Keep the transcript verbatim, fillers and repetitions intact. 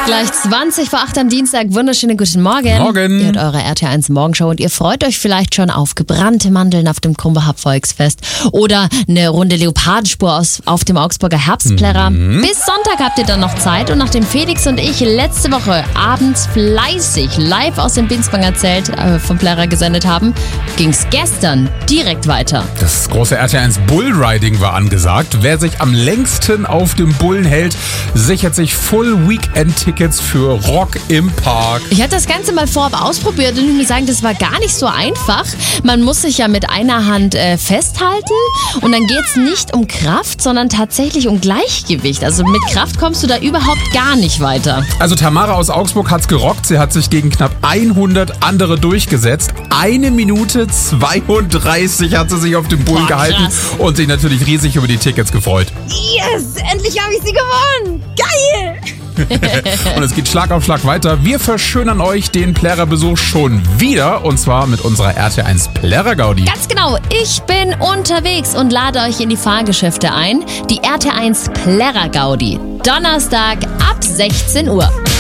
Gleich zwanzig vor acht am Dienstag. Wunderschönen guten Morgen. Morgen. Ihr hört eure R T L eins Morgenshow und ihr freut euch vielleicht schon auf gebrannte Mandeln auf dem Krumperhab Volksfest oder eine Runde Leopardenspur aus, auf dem Augsburger Herbstplärrer. Mhm. Bis Sonntag habt ihr dann noch Zeit und nachdem Felix und ich letzte Woche abends fleißig live aus dem Binsbanger Zelt äh, vom Plärrer gesendet haben, ging es gestern direkt weiter. Das große R T L eins Bullriding war angesagt. Wer sich am längsten auf dem Bullen hält, sichert sich Full Weekend Tickets für Rock im Park. Ich hatte das Ganze mal vorab ausprobiert und ich muss sagen, das war gar nicht so einfach. Man muss sich ja mit einer Hand äh, festhalten und dann geht es nicht um Kraft, sondern tatsächlich um Gleichgewicht. Also mit Kraft kommst du da überhaupt gar nicht weiter. Also Tamara aus Augsburg hat's gerockt. Sie hat sich gegen knapp hundert andere durchgesetzt. Eine Minute zweiunddreißig hat sie sich auf dem Bullen Boah, gehalten krass. und sich natürlich riesig über die Tickets gefreut. Yes, endlich habe ich sie gewonnen. Geil! Und es geht Schlag auf Schlag weiter. Wir verschönern euch den Plärrer-Besuch schon wieder und zwar mit unserer R T L eins Plärrer-Gaudi. Ganz genau, ich bin unterwegs und lade euch in die Fahrgeschäfte ein. Die R T L eins Plärrer-Gaudi. Donnerstag ab sechzehn Uhr.